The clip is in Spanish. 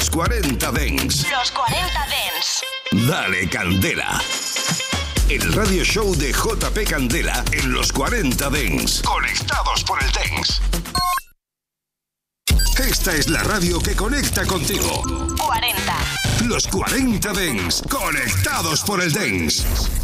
Los 40 Dents. Los 40 Dents. Dale candela. El radio show de JP Candela en Los 40 Dents. Conectados por el Dents. Esta es la radio que conecta contigo. 40. Los 40 Dents. Conectados por el Dents.